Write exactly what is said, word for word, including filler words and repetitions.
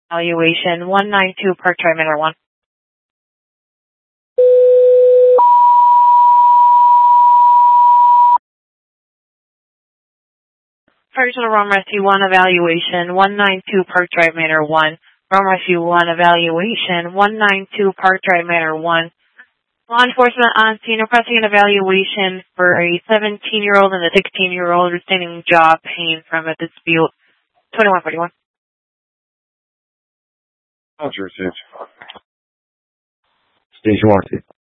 Evaluation one nine two Park Drive, Manor one. Personal Rome Rescue one Evaluation one nine two Park Drive, Manor one. Rome Rescue one Evaluation one nine two Park Drive, Manor one. Law enforcement on scene requesting an evaluation for a seventeen-year-old and a sixteen-year-old receiving jaw pain from a dispute. twenty-one forty-one. Culture Station one.